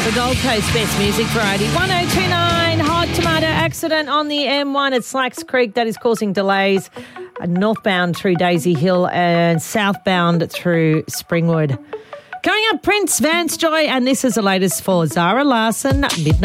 The Gold Coast Best Music Variety. 1029, hot tomato accident on the M1 at Slacks Creek that is causing delays northbound through Daisy Hill and southbound through Springwood. Coming up, Prince, Vance Joy, and this is the latest for Zara Larsson, Midnight.